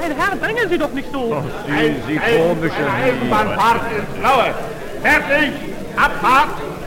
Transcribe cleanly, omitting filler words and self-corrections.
Mein Herr, drängen Sie doch nicht so. Ach, Sie komische Eisenbahnfahrt ins Blaue. Fertig, Abfahrt.